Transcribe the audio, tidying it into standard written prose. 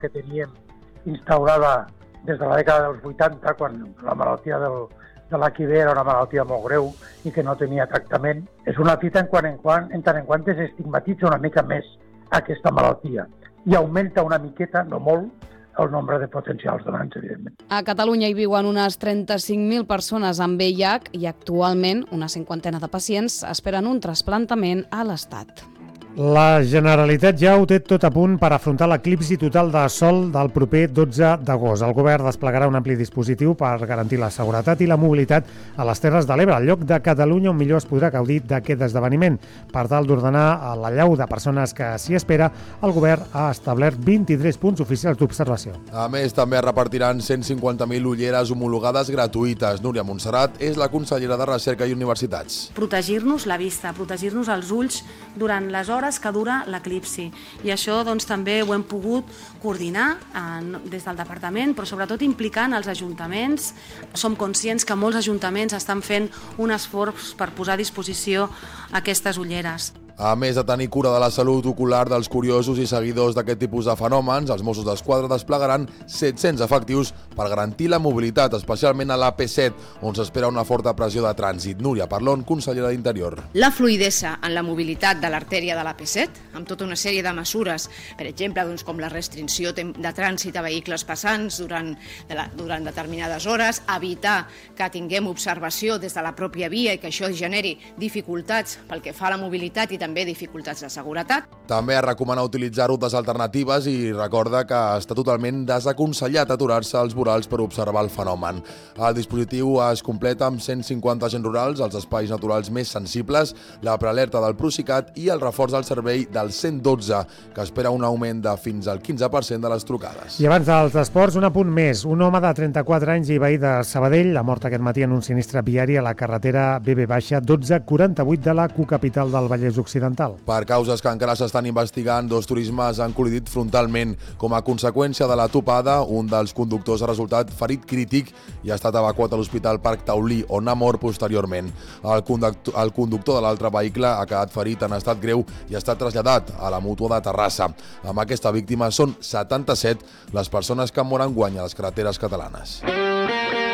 que teníem instaurada des de la dècada dels 80, quan la malaltia de l'HIV era una malaltia molt greu i que no tenia tractament. És una fita en tant en quant es estigmatitza una mica més aquesta malaltia i augmenta una miqueta, no molt, el nombre de potencials donants, evidentment. A Catalunya hi viuen unes 35.000 persones amb VIH i actualment una 50 de pacients esperen un trasplantament a l'Estat. La Generalitat ja ho té tot a punt per afrontar l'eclipsi total de sol del proper 12 d'agost. El govern desplegarà un ampli dispositiu per garantir la seguretat i la mobilitat a les Terres de l'Ebre, al lloc de Catalunya on millor es podrà gaudir d'aquest esdeveniment. Per tal d'ordenar l'allau de persones que s'hi espera, el govern ha establert 23 punts oficials d'observació. A més, també es repartiran 150.000 ulleres homologades gratuïtes. Núria Montserrat és la consellera de Recerca i Universitats. Protegir-nos la vista, protegir-nos els ulls durant les hores que dura l'eclipsi. I això també ho hem pogut coordinar des del departament, però sobretot implicant els ajuntaments. Som conscients que molts ajuntaments estan fent un esforç per posar a disposició aquestes ulleres. A més de tenir cura de la salut ocular dels curiosos i seguidors d'aquest tipus de fenòmens, els Mossos d'Esquadra desplegaran 700 efectius per garantir la mobilitat, especialment a l'AP7, on s'espera una forta pressió de trànsit. Núria Parlon, consellera d'Interior. La fluïdesa en la mobilitat de l'artèria de l'AP7, amb tota una sèrie de mesures, per exemple, com la restricció de trànsit a vehicles passants durant determinades hores, evitar que tinguem observació des de la pròpia via i que això generi dificultats pel que fa a la mobilitat i també dificultats de seguretat. També es recomana utilitzar rutes alternatives i recorda que està totalment desaconsellat aturar-se als vorals per observar el fenomen. El dispositiu es completa amb 150 agents rurals, els espais naturals més sensibles, la prealerta del Procicat i el reforç del servei del 112, que espera un augment de fins al 15% de les trucades. I abans dels esports, un apunt més. Un home de 34 anys i veí de Sabadell ha mort aquest matí en un sinistre viari a la carretera BB-1248 de la cocapital del Vallès Occidental. Per causes que encara s'estan investigant, dos turismes han col·lidit frontalment. Com a conseqüència de la topada, un dels conductors ha resultat ferit crític i ha estat evacuat a l'Hospital Parc Taulí, on ha mort posteriorment. El conductor de l'altre vehicle ha quedat ferit en estat greu i ha estat traslladat a la Mútua de Terrassa. Amb aquesta víctima són 77 les persones que moren enguany a les carreteres catalanes.